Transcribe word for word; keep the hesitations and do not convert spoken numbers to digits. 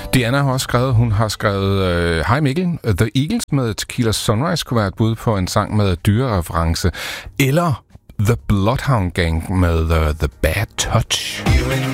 Diana har også skrevet, hun har skrevet øh, Hej Mikkel, The Eagles med Tequila Sunrise kunne være et bud på en sang med dyrereference, eller The Bloodhound Gang med uh, The Bad Touch.